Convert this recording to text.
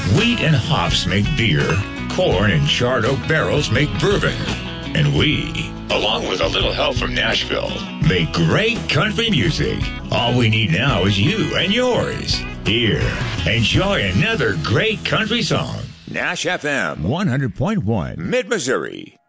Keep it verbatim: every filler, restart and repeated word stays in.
Wheat and hops make beer. Corn and charred oak barrels make bourbon. And we, along with a little help from Nashville, make great country music. All we need now is you and yours. Here, enjoy another great country song. Nash F M one hundred point one, Mid-Missouri.